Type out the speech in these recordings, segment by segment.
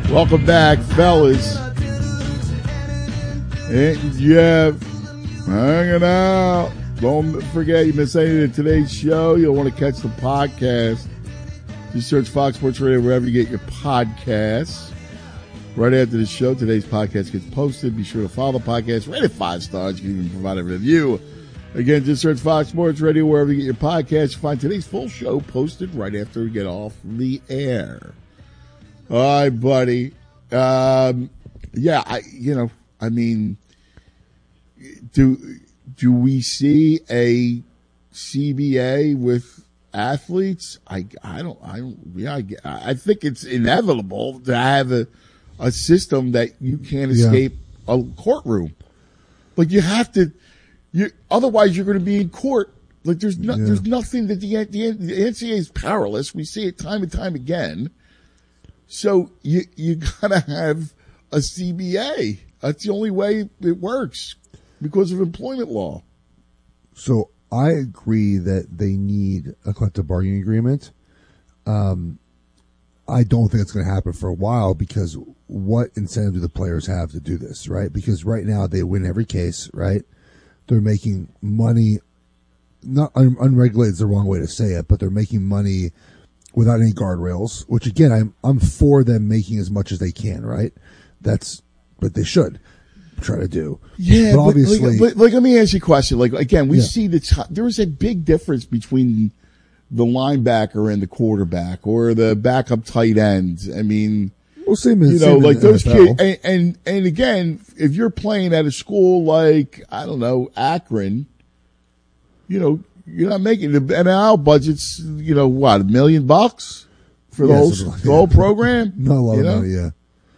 Welcome back, fellas. And Jeff, hanging out. Don't forget, you missed anything in today's show, you'll want to catch the podcast. Just search Fox Sports Radio wherever you get your podcasts. Right after the show, today's podcast gets posted. Be sure to follow the podcast. Rate it 5 stars. You can even provide a review. Again, just search Fox Sports Radio wherever you get your podcasts. Find today's full show posted right after we get off the air. All right, buddy. Do we see a CBA with athletes? I think it's inevitable to have a system that you can't escape a courtroom. Like you have to, otherwise you're going to be in court. Like there's nothing that the NCAA is powerless. We see it time and time again. So you gotta have a CBA. That's the only way it works because of employment law. So I agree that they need a collective bargaining agreement. I don't think it's going to happen for a while because what incentive do the players have to do this, right? Because right now they win every case, right? They're making money, not unregulated is the wrong way to say it, but they're making money without any guardrails, which again, I'm for them making as much as they can, right? That's what they should try to do. Yeah, but obviously, but let me ask you a question. Like again, we see there is a big difference between the linebacker and the quarterback, or the backup tight end. I mean, we'll see. Like those kids. And again, if you're playing at a school like Akron, you're not making the NIL budget's, what, $1 million for the whole program? Not a lot of money, yeah.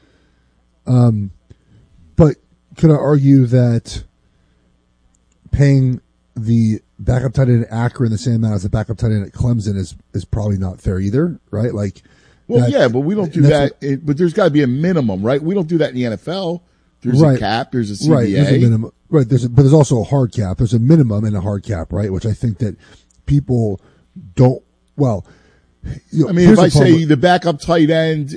But could I argue that paying the backup tight end at Akron the same amount as the backup tight end at Clemson is probably not fair either, right? Like, but we don't do that. But there's got to be a minimum, right? We don't do that in the NFL. There's a cap. There's a CBA. Right, there's a minimum. Right, but there's also a hard cap. There's a minimum and a hard cap, right? Which I think that people don't. Well, if I say the backup tight end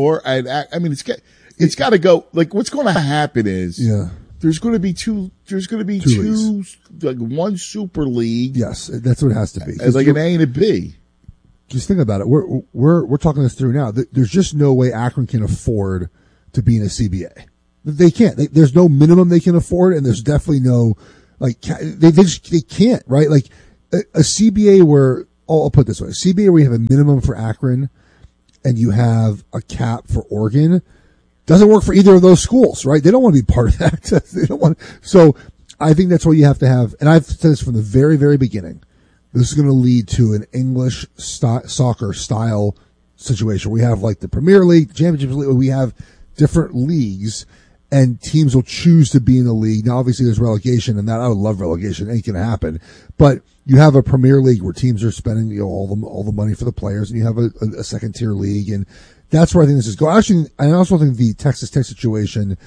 it's got to go. Like, what's going to happen is there's going to be two. There's going to be two, like one super league. Yes, that's what it has to be. As like an A and a B. Just think about it. We're talking this through now. There's just no way Akron can afford to be in a CBA. They can't. There's no minimum they can afford, and there's definitely no they can't, right? Like a CBA where I'll put it this way: a CBA where you have a minimum for Akron and you have a cap for Oregon doesn't work for either of those schools, right? They don't want to be part of that. They don't want. So I think that's what you have to have. And I've said this from the very, very beginning. This is going to lead to an English soccer style situation. We have like the Premier League, the Championship League. We have different leagues. And teams will choose to be in the league. Now, obviously, there's relegation, and that I would love relegation. It ain't going to happen. But you have a Premier League where teams are spending all the money for the players, and you have a second tier league, and that's where I think this is going. Actually, I also think the Texas Tech situation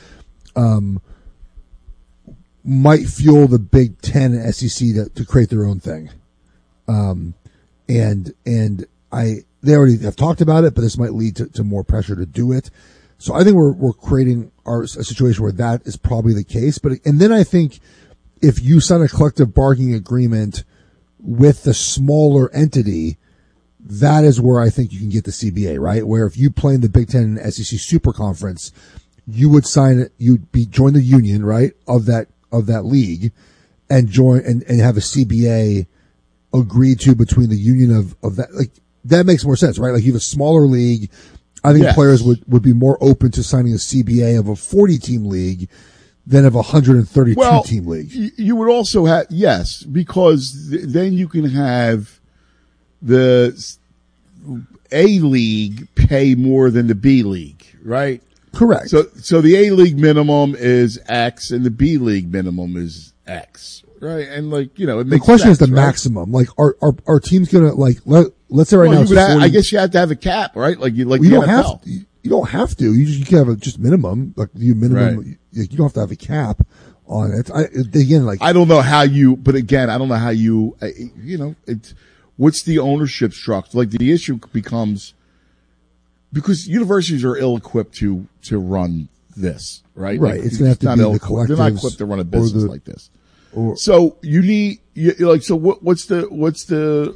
might fuel the Big Ten and SEC to create their own thing. They already have talked about it, but this might lead to more pressure to do it. So I think we're creating a situation where that is probably the case. And then I think if you sign a collective bargaining agreement with the smaller entity, that is where I think you can get the CBA, right? Where if you play in the Big Ten and SEC Super Conference, you would sign it, join the union, right, of that league and join and have a CBA agreed to between the union of that. Like, that makes more sense, right? Like, you have a smaller league. I think players would be more open to signing a CBA of a 40-team league than of a 132-team league. You would also have, because then you can have the A league pay more than the B league, right? Correct. So the A league minimum is X and the B league minimum is X, right? And it makes the question sense, is the right? maximum. Like, are teams gonna let's say right now? I guess you have to have a cap, right? You don't have to. You don't have to. You can have a just minimum, like you minimum. Right. You don't have to have a cap on it. I don't know how you. But again, I don't know how you. It's what's the ownership structure? Like, the issue becomes because universities are ill-equipped to run this, right? Right. Like, it's going to have to be the collectives. They're not equipped to run a business like this. So you need, so what's the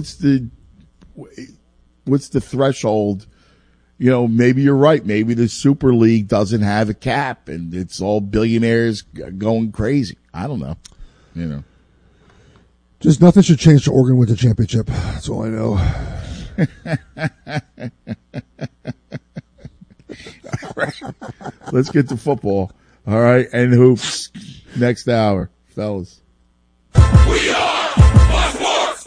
threshold? Maybe you're right. Maybe the Super League doesn't have a cap and it's all billionaires going crazy. I don't know. Just nothing should change to Oregon wins the championship. That's all I know. All right. Let's get to football. All right. And hoops next hour, fellas. We are Sports.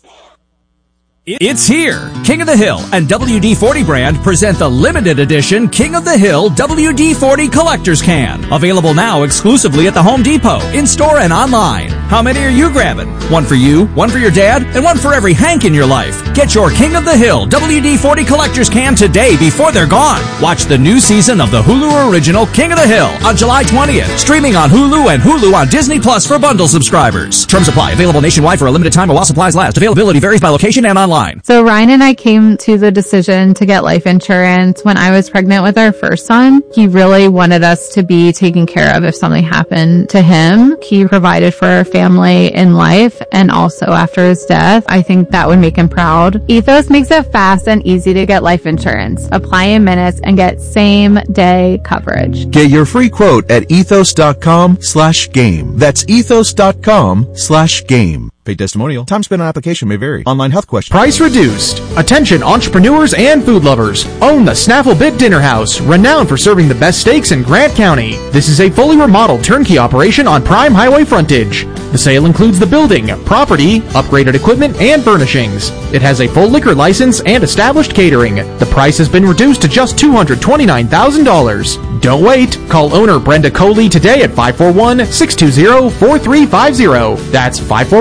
It's here. King of the Hill and WD-40 brand present the limited edition King of the Hill WD-40 Collector's Can. Available now exclusively at the Home Depot, in-store and online. How many are you grabbing? One for you, one for your dad, and one for every Hank in your life. Get your King of the Hill WD-40 Collector's Can today before they're gone. Watch the new season of the Hulu original King of the Hill on July 20th. Streaming on Hulu and Hulu on Disney Plus for bundle subscribers. Terms apply. Available nationwide for a limited time while supplies last. Availability varies by location and online. So Ryan and I came to the decision to get life insurance when I was pregnant with our first son. He really wanted us to be taken care of if something happened to him. He provided for our family in life and also after his death. I think that would make him proud. Ethos makes it fast and easy to get life insurance. Apply in minutes and get same day coverage. Get your free quote at ethos.com/game. That's ethos.com/game. Paid testimonial. Time spent on application may vary. Online health questions. Price reduced. Attention entrepreneurs and food lovers. Own the Snaffle Bit Dinner House, renowned for serving the best steaks in Grant County. This is a fully remodeled turnkey operation on prime highway frontage. The sale includes the building, property, upgraded equipment, and furnishings. It has a full liquor license and established catering. The price has been reduced to just $229,000. Don't wait. Call owner Brenda Coley today at 541-620-4350. That's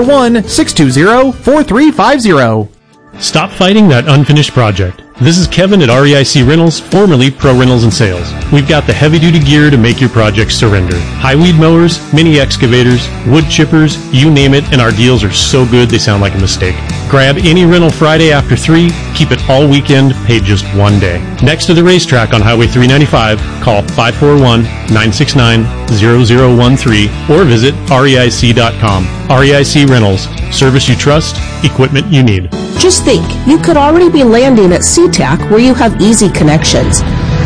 541-620-4350. Stop fighting that unfinished project. This is Kevin at REIC Rentals, formerly Pro Rentals and Sales. We've got the heavy-duty gear to make your project surrender. High weed mowers, mini excavators, wood chippers, you name it, and our deals are so good they sound like a mistake. Grab any rental Friday after 3, keep it all weekend, pay just one day. Next to the racetrack on Highway 395, call 541-969-0013 or visit REIC.com. REIC Rentals, service you trust, equipment you need. Just think, you could already be landing at SeaTac where you have easy connections.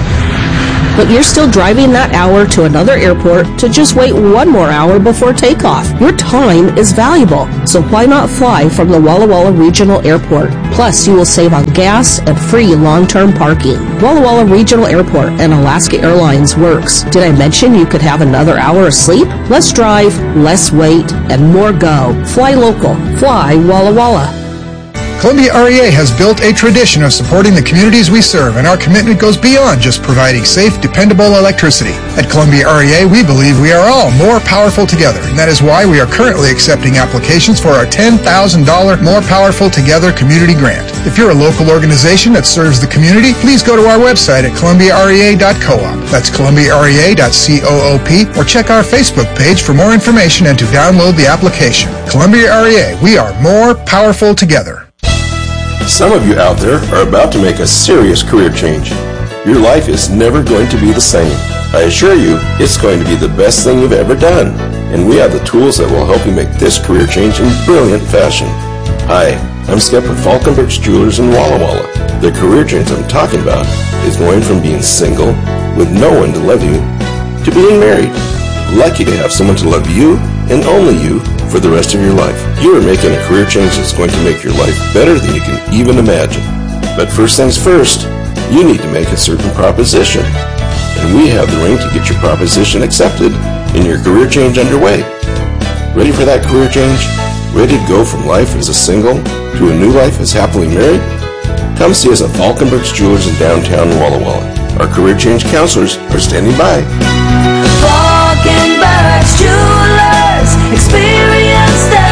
But you're still driving that hour to another airport to just wait one more hour before takeoff. Your time is valuable, so why not fly from the Walla Walla Regional Airport? Plus, you will save on gas and free long-term parking. Walla Walla Regional Airport and Alaska Airlines works. Did I mention you could have another hour of sleep? Less drive, less wait, and more go. Fly local. Fly Walla Walla. Columbia REA has built a tradition of supporting the communities we serve, and our commitment goes beyond just providing safe, dependable electricity. At Columbia REA, we believe we are all more powerful together, and that is why we are currently accepting applications for our $10,000 More Powerful Together Community Grant. If you're a local organization that serves the community, please go to our website at columbiarea.coop. That's columbiarea.coop, or check our Facebook page for more information and to download the application. Columbia REA, we are more powerful together. Some of you out there are about to make a serious career change. Your life is never going to be the same. I assure you, it's going to be the best thing you've ever done. And we have the tools that will help you make this career change in brilliant fashion. Hi, I'm Skip with Falkenbergs Jewelers in Walla Walla. The career change I'm talking about is going from being single, with no one to love you, to being married. Lucky to have someone to love you, and only you, for the rest of your life. You are making a career change that's going to make your life better than you can even imagine. But first things first, you need to make a certain proposition. And we have the ring to get your proposition accepted and your career change underway. Ready for that career change? Ready to go from life as a single to a new life as happily married? Come see us at Falkenbergs Jewelers in downtown Walla Walla. Our career change counselors are standing by. Falkenbergs Jewelers, experience the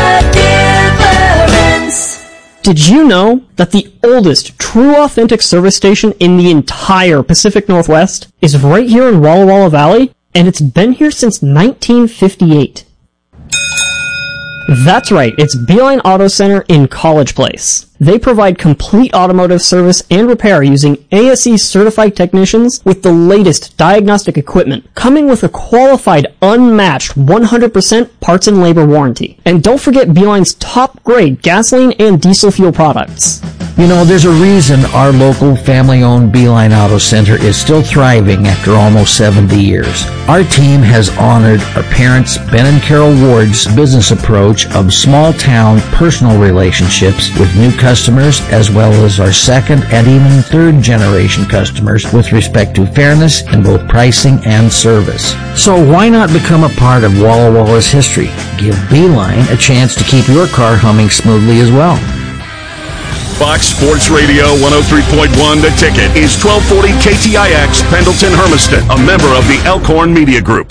difference. Did you know that the oldest true authentic service station in the entire Pacific Northwest is right here in Walla Walla Valley, and it's been here since 1958? That's right, it's Beeline Auto Center in College Place. They provide complete automotive service and repair using ASE certified technicians with the latest diagnostic equipment, coming with a qualified, unmatched 100% parts and labor warranty. And don't forget Beeline's top grade gasoline and diesel fuel products. You know, there's a reason our local family-owned Beeline Auto Center is still thriving after almost 70 years. Our team has honored our parents, Ben and Carol Ward's business approach of small-town personal relationships with new customers, as well as our second and even third generation customers with respect to fairness in both pricing and service. So why not become a part of Walla Walla's history? Give Beeline a chance to keep your car humming smoothly as well. Fox Sports Radio 103.1 The Ticket is 1240 KTIX Pendleton Hermiston, a member of the Elkhorn Media Group.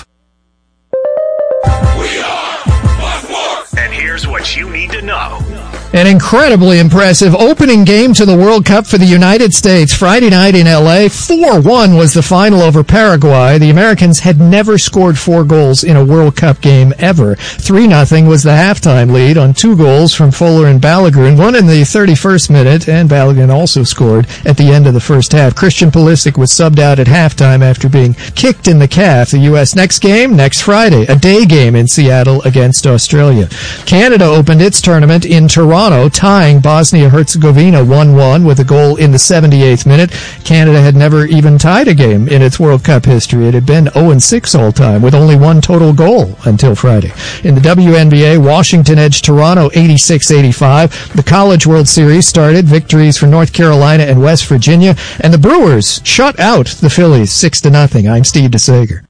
We are Fox Sports. And here's what you need to know. An incredibly impressive opening game to the World Cup for the United States. Friday night in L.A., 4-1 was the final over Paraguay. The Americans had never scored 4 goals in a World Cup game ever. 3-0 was the halftime lead on 2 goals from Fuller and Balogun, one in the 31st minute, and Balogun also scored at the end of the first half. Christian Pulisic was subbed out at halftime after being kicked in the calf. The U.S. next game, next Friday, a day game in Seattle against Australia. Canada opened its tournament in Toronto, tying Bosnia-Herzegovina 1-1 with a goal in the 78th minute. Canada had never even tied a game in its World Cup history. It had been 0-6 all time, with only 1 total goal until Friday. In the WNBA, Washington edged Toronto 86-85. The College World Series started, victories for North Carolina and West Virginia, and the Brewers shut out the Phillies 6-0. I'm Steve DeSager.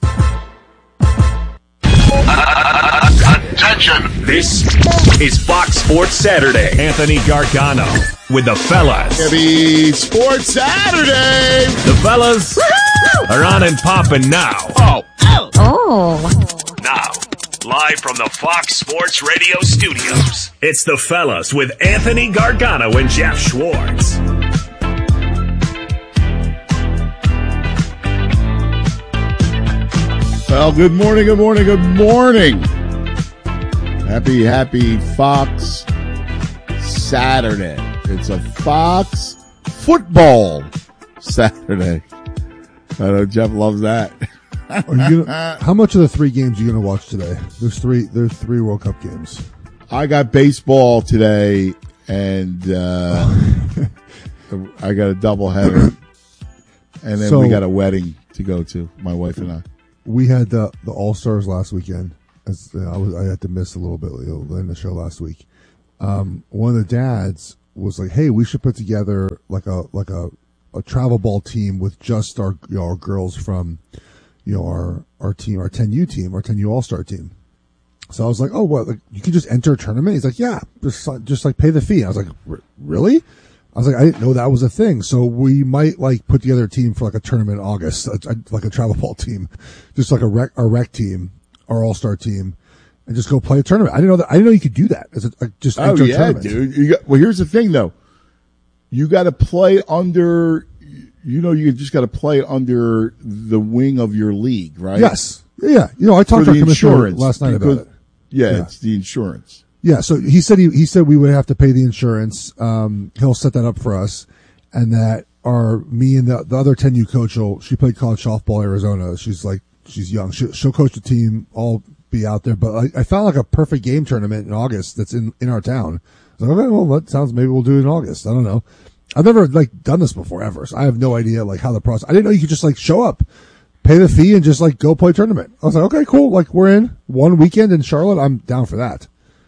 Attention! This is Fox Sports Saturday. Anthony Gargano with the fellas. Happy Sports Saturday! The fellas are on and popping now. Now, live from the Fox Sports Radio studios, it's the fellas with Anthony Gargano and Jeff Schwartz. Well, good morning, good morning, good morning. Happy Fox Saturday. It's a Fox football Saturday. I know Jeff loves that. How much of the 3 games are you going to watch today? There's 3 World Cup games. I got baseball today, and I got a doubleheader, and then we got a wedding to go to, my wife and I. We had the All-Stars last weekend. I had to miss a little bit in the show last week. One of the dads was like, "Hey, we should put together like a travel ball team with just our girls from our team, our 10U team, our 10U All-Star team." So I was like, "Oh, what? Like, you can just enter a tournament?" He's like, "Yeah, just like pay the fee." I was like, "Really?" I was like, "I didn't know that was a thing." So we might like put together a team for like a tournament in August, like a travel ball team, just like a rec team, our All-Star team, and just go play a tournament. I didn't know you could do that. Just enter a tournament. Dude. Well, here's the thing though. You got to play under. You just got to play under the wing of your league, right? Yes. Yeah. I talked to our commissioner last night about it. Yeah, it's the insurance. Yeah, so he said we would have to pay the insurance. He'll set that up for us, and that me and the other 10U coach, she played college softball in Arizona. She's young. She'll coach the team. I'll be out there. But I found like a perfect game tournament in August that's in our town. I was like, okay, well, that sounds, maybe we'll do it in August. I don't know. I've never done this before ever, so I have no idea how the process. I didn't know you could just show up, pay the fee, and just go play a tournament. I was like, okay, cool. We're in one weekend in Charlotte. I'm down for that.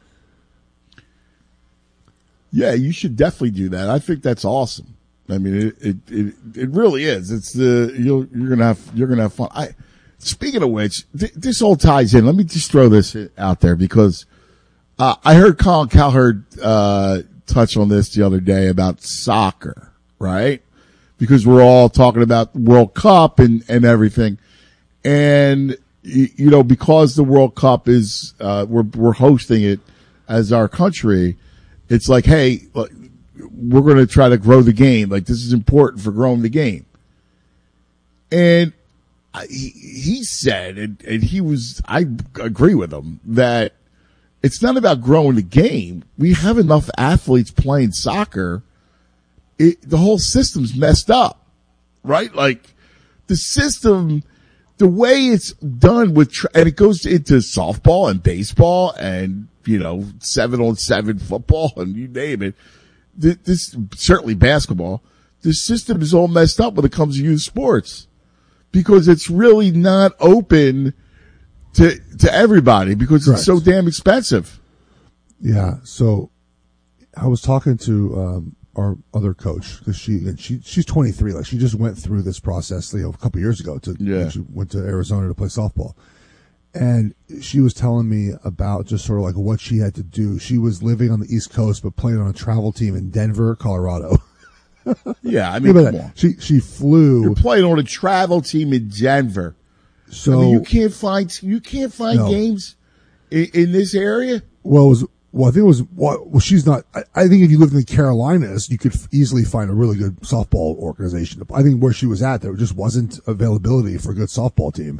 Yeah, you should definitely do that. I think that's awesome. I mean, it really is. It's you're gonna have fun. Speaking of which, this all ties in. Let me just throw this out there because I heard Colin Cowherd touch on this the other day about soccer, right? Because we're all talking about World Cup and everything, and because the World Cup is we're hosting it as our country. It's like, hey, we're going to try to grow the game. This is important for growing the game. And he said, and I agree with him, that it's not about growing the game. We have enough athletes playing soccer. The whole system's messed up, right? Like the system, the way it's done and it goes into softball and baseball and, 7-on-7 football and you name it. This certainly basketball. The system is all messed up when it comes to youth sports because it's really not open to everybody because it's so damn expensive. Yeah. So I was talking to, our other coach, because she's 23. Like she just went through this process, a couple years ago. She went to Arizona to play softball, and she was telling me about just sort of like what she had to do. She was living on the East Coast, but playing on a travel team in Denver, Colorado. Yeah, I mean, come on. She flew. You're playing on a travel team in Denver, so I mean, you can't find games in this area. Well, I think it was, she's not, I think if you lived in the Carolinas, you could easily find a really good softball organization. I think where she was at, there just wasn't availability for a good softball team.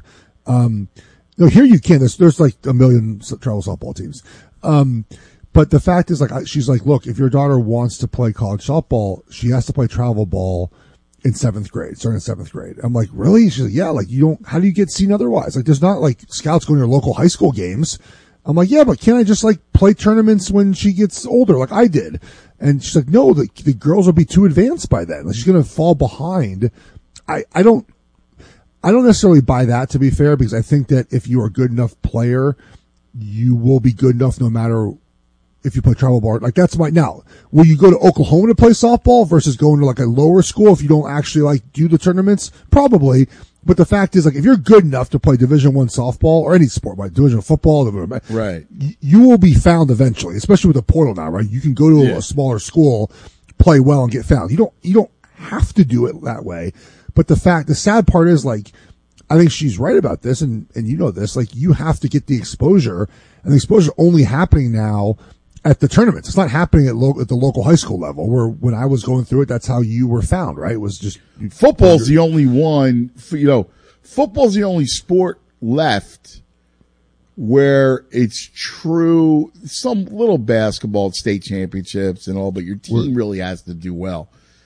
Here you can, there's like a million travel softball teams. But the fact is she's like, look, if your daughter wants to play college softball, she has to play travel ball in 7th grade, starting in 7th grade. I'm like, really? She's like, yeah, how do you get seen otherwise? Like, there's not like scouts going to your local high school games. I'm like, yeah, but can't I just play tournaments when she gets older like I did? And she's like, no, the girls will be too advanced by then. Like, she's going to fall behind. I don't necessarily buy that, to be fair, because I think that if you're a good enough player, you will be good enough no matter if you play travel ball. Like that's now, will you go to Oklahoma to play softball versus going to a lower school if you don't actually do the tournaments? Probably. But the fact is, if you're good enough to play Division I softball or any sport, Division of football, right, you will be found eventually, especially with the portal now, right? You can go to a smaller school, play well, and get found. You don't have to do it that way. But the sad part is, I think she's right about this, and you know this, you have to get the exposure, and the exposure only happening now at the tournaments. It's not happening at the local high school level, where when I was going through it, that's how you were found, right? It was just football's the only one. Football's the only sport left where it's true. Some little basketball at state championships and all, but your team really has to do well.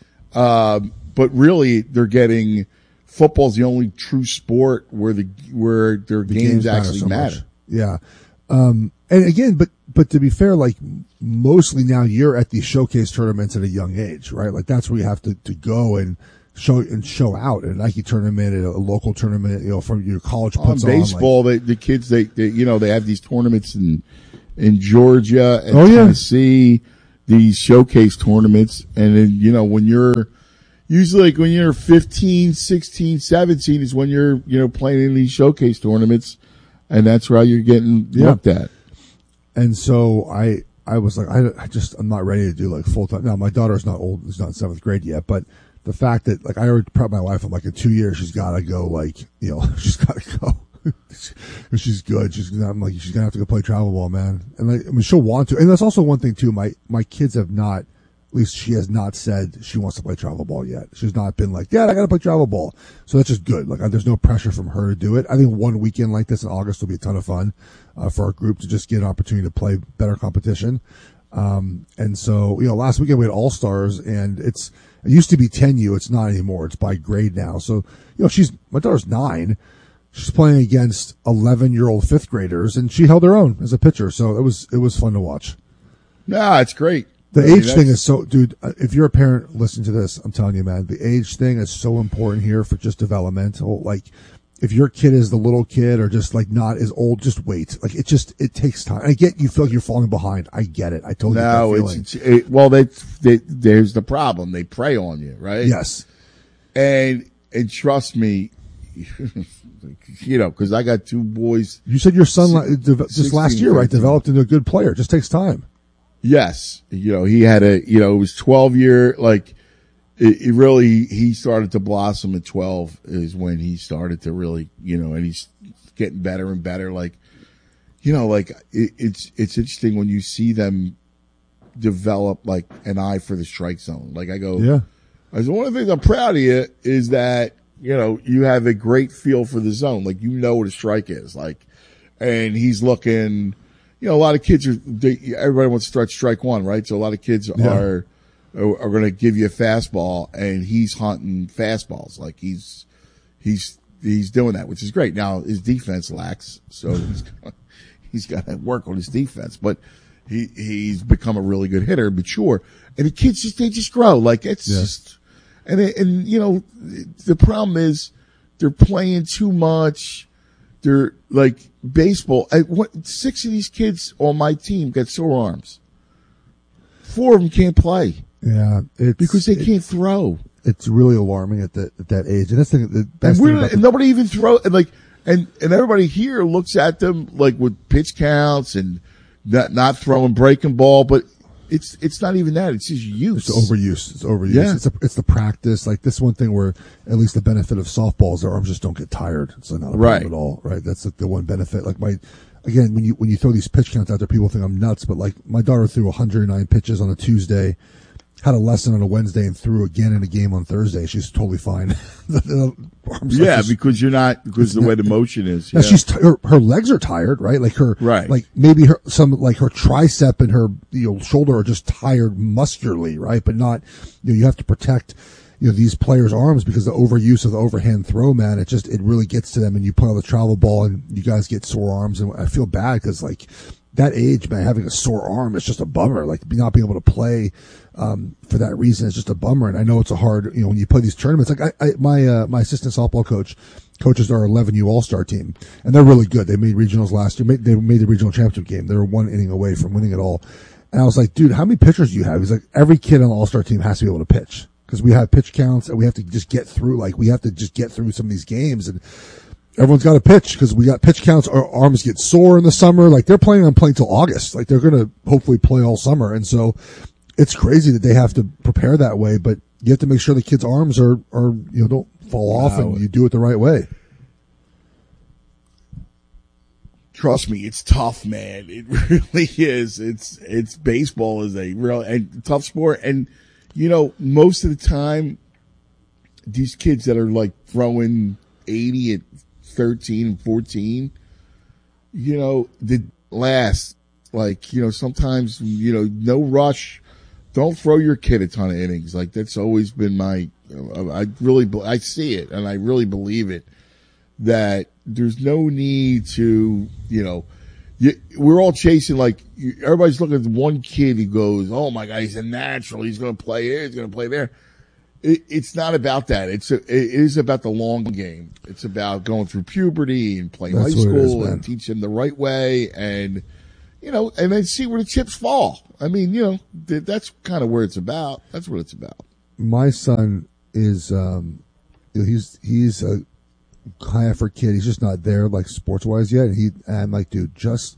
But really, football's the only true sport where their games actually matter. Yeah. And again, but to be fair, mostly now you're at these showcase tournaments at a young age, right? That's where you have to go and show out at a Nike tournament, at a local tournament, from your college puts on. Baseball, the kids, they have these tournaments in Georgia and Tennessee, these showcase tournaments. And then, when you're usually when you're 15, 16, 17 is when you're, playing in these showcase tournaments. And that's where you're getting looked at. And so I was like, I'm not ready to do full time. Now my daughter's not old, she's not in 7th grade yet, but the fact that I already prepped my wife, I'm in 2 years, she's gotta go, she's gotta go. She's good. She's gonna have to go play travel ball, man. And she'll want to. And that's also one thing too, my kids have not, at least she has not said she wants to play travel ball yet. She's not been like, Dad, I gotta play travel ball. So that's just good. There's no pressure from her to do it. I think one weekend like this in August will be a ton of fun, for our group to just get an opportunity to play better competition. And so, last weekend we had All-Stars, and it used to be 10U. It's not anymore. It's by grade now. So, my daughter's 9. She's playing against 11-year-old 5th graders, and she held her own as a pitcher. So it was fun to watch. Nah, it's great. The age thing is dude, if you're a parent listening to this, I'm telling you, man, the age thing is so important here for just developmental. If your kid is the little kid or just not as old, just wait. It takes time. I get you feel like you're falling behind. I get it. I totally get that feeling. There's the problem. They prey on you, right? Yes. And trust me, because I got 2 boys. You said your son just last year, right? Developed into a good player. It just takes time. Yes. He had it was 12-year, it really, he started to blossom at 12 is when he started to really, and he's getting better and better. It's interesting when you see them develop an eye for the strike zone. I go, yeah. One of the things I'm proud of you is that, you have a great feel for the zone. What a strike is. And he's looking, a lot of kids everybody wants to start strike one, right? So a lot of kids are going to give you a fastball, and he's hunting fastballs. Like he's doing that, which is great. Now his defense lacks, so he's got to work on his defense, but he's become a really good hitter, mature. And the kids they just grow. Like it's just, and the problem is they're playing too much. They're like baseball. 6 of these kids on my team got sore arms. 4 of them can't play. Yeah, because they can't throw. It's really alarming at that age, and that's the best thing. And nobody even throw and everybody here looks at them like with pitch counts and not throwing breaking ball, but it's not even that. It's just use. It's overuse. Yeah. It's the practice. Like this one thing where at least the benefit of softball is their arms just don't get tired. It's not a problem at all, right? That's like the one benefit. Like when you throw these pitch counts out there, people think I'm nuts, but like my daughter threw 109 pitches on a Tuesday, had a lesson on a Wednesday, and threw again in a game on Thursday. She's totally fine. Because the way the motion is. Yeah. She's her legs are tired, right? Like like maybe her tricep and her shoulder are just tired muscularly, right? But not you have to protect these players' arms because the overuse of the overhand throw, man, it really gets to them. And you play on the travel ball, and you guys get sore arms, and I feel bad because like that age, man, having a sore arm is just a bummer. Like not being able to play for that reason is just a bummer. And I know it's a hard, when you play these tournaments. Like my assistant softball coach coaches our 11U All-Star team, and they're really good. They made regionals last year. They made the regional championship game. They were 1 inning away from winning it all. And I was like, dude, how many pitchers do you have? He's like, every kid on the All-Star team has to be able to pitch because we have pitch counts and we have to just get through. Like we have to just get through some of these games, and everyone's got to pitch because we got pitch counts. Our arms get sore in the summer. Like they're planning on playing till August. Like they're going to hopefully play all summer. And so it's crazy that they have to prepare that way, but you have to make sure the kids' arms are don't fall off and you do it the right way. Trust me, it's tough, man. It really is. It's baseball is a real and tough sport. And, most of the time, these kids that are like throwing 80 at 13 and 14, the last, sometimes, no rush. Don't throw your kid a ton of innings. Like that's always been I see it and I really believe it, that there's no need to, we're all chasing, like everybody's looking at one kid who goes, oh my God, he's a natural. He's going to play here. He's going to play there. It's not about that. It is about the long game. It's about going through puberty and playing high school and teach them the right way and, and then see where the chips fall. I mean, that's kind of where it's about. That's what it's about. My son is, he's a high effort kid. He's just not there like sports wise yet. And like, dude,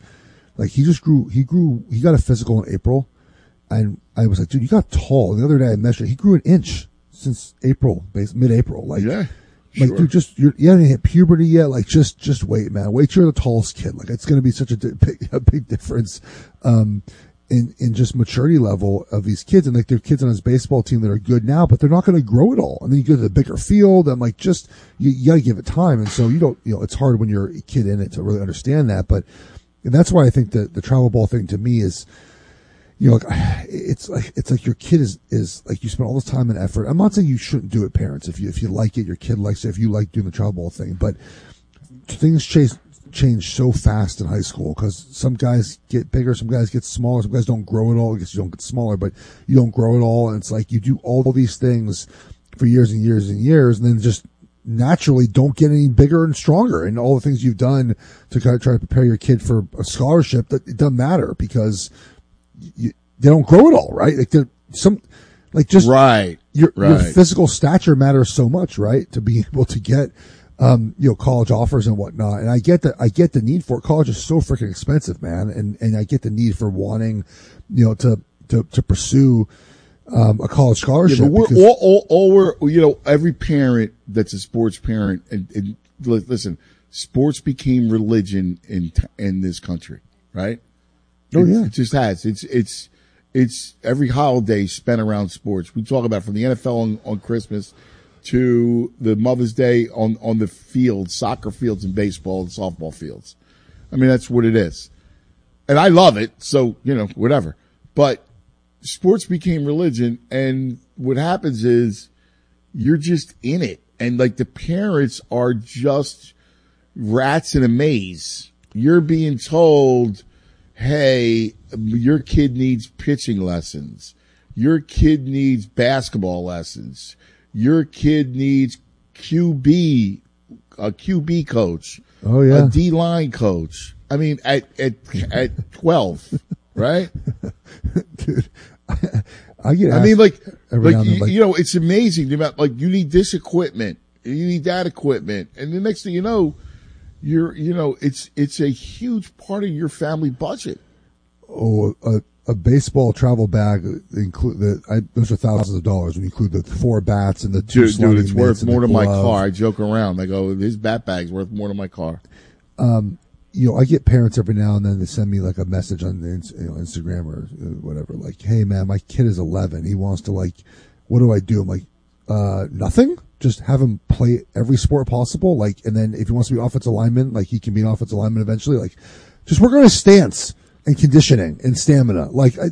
he got a physical in April, and I was like, dude, you got tall. And the other day I measured, he grew an inch since mid-April. Like, sure. Dude, you haven't hit puberty yet. Like, just wait, man. Wait till you're the tallest kid. Like, it's going to be such a big difference, in just maturity level of these kids. And like, there are kids on his baseball team that are good now, but they're not going to grow it all. And then you go to the bigger field and like, you got to give it time. And so it's hard when you're a kid in it to really understand that. And that's why I think the travel ball thing to me is, it's like your kid is like, you spend all this time and effort. I'm not saying you shouldn't do it, parents. If you like it, your kid likes it, if you like doing the travel ball thing, but things change so fast in high school because some guys get bigger, some guys get smaller, some guys don't grow at all. I guess you don't get smaller, but you don't grow at all. And it's like you do all these things for years and years and years, and then just naturally don't get any bigger and stronger. And all the things you've done to kind of try to prepare your kid for a scholarship, that it doesn't matter because they don't grow at all, right? Like your physical stature matters so much, right? To be able to get college offers and whatnot. And I get the need for it. College is so freaking expensive, man. And I get the need for wanting, to pursue, a college scholarship. Yeah, but we're every parent that's a sports parent and listen, sports became religion in this country, right? Oh yeah. It just has. It's every holiday spent around sports. We talk about from the NFL on Christmas to the Mother's Day on the fields, soccer fields and baseball and softball fields. I mean, that's what it is. and I love it. So, whatever. But sports became religion. And what happens is you're just in it. And like the parents are just rats in a maze. You're being told, hey, your kid needs pitching lessons. Your kid needs basketball lessons. Your kid needs a QB coach. Oh yeah. A D-line coach. I mean, at 12, right? Dude, I get asked I mean, every now and then, it's amazing the amount, you need this equipment, you need that equipment. And the next thing you know, it's a huge part of your family budget. Oh, a baseball travel bag those are thousands of dollars when you include the 4 bats and the 2 Dude, it's worth more than my glove. car. I joke around. I go, his bat bag's worth more than my car. I get parents every now and then, they send me like a message on Instagram or whatever, like, hey man, my kid is 11. He wants to what do I do? I'm like, nothing. Just have him play every sport possible. And then if he wants to be offensive lineman, he can be an offensive lineman eventually. Just work on his stance and conditioning and stamina.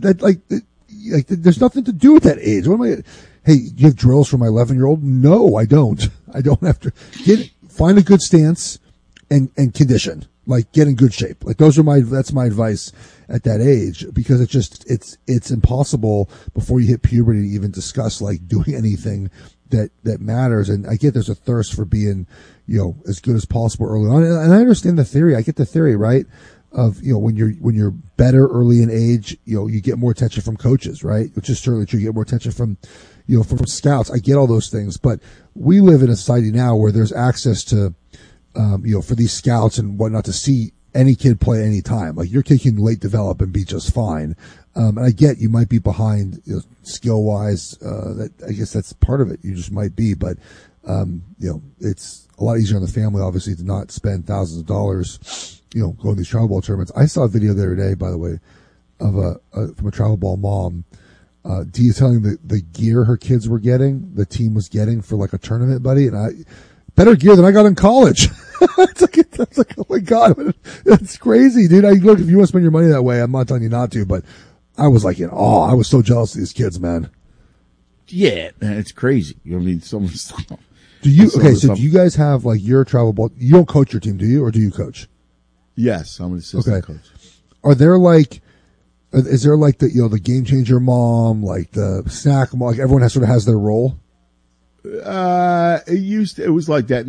There's nothing to do with that age. What am I? Hey, do you have drills for my 11-year-old? No, I don't. I don't have to find a good stance and condition. Get in good shape. That's my advice at that age, because it's impossible before you hit puberty to even discuss doing anything that matters. And I get there's a thirst for being, as good as possible early on. And I understand the theory. I get the theory, right? Of, when you're better early in age, you get more attention from coaches, right? Which is certainly true. You get more attention from scouts. I get all those things, but we live in a society now where there's access to, for these scouts and whatnot to see any kid play any time. Your kid can late develop and be just fine. And I get you might be behind skill wise. That I guess that's part of it. You just might be, but it's a lot easier on the family, obviously, to not spend thousands of dollars, going to these travel ball tournaments. I saw a video the other day, by the way, of from a travel ball mom. Detailing the gear her kids were getting, the team was getting for a tournament, buddy, and better gear than I got in college. It's like, oh my God, that's crazy, dude. Look, if you want to spend your money that way, I'm not telling you not to, but I was in awe. I was so jealous of these kids, man. Yeah, man, it's crazy. some of the stuff. Do you guys have your travel ball? You don't coach your team, do you, or do you coach? Yes, I'm an assistant coach. Are there is there the game changer mom, the snack mom, everyone has their role? It was like that.